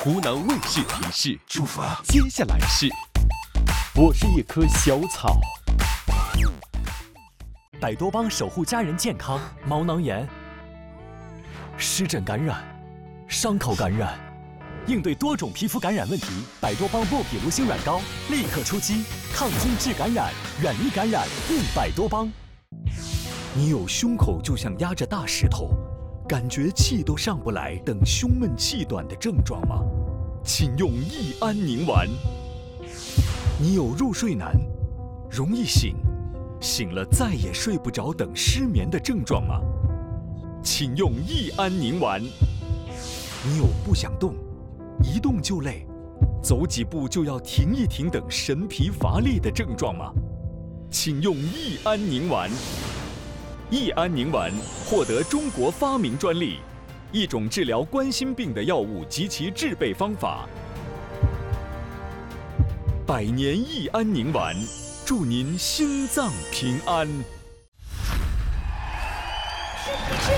湖南卫视提示： 祝福啊！ 接下来是， 我是一棵小草。 百多邦守护家人健康。毛囊炎、湿疹感染、伤口感染，应对多种皮肤感染问题，百多邦莫匹卢星软膏立刻出击，抗菌治感染，远离感染，用百多邦。 你有胸口就像压着大石头，感觉气都上不来等胸闷气短的症状吗？请用益安宁丸。你有入睡难、容易醒、醒了再也睡不着等失眠的症状吗？请用益安宁丸。你有不想动、一动就累、走几步就要停一停等神疲乏力的症状吗？请用益安宁丸。益安宁丸获得中国发明专利，一种治疗冠心病的药物及其制备方法。百年益安宁丸，祝您心脏平安。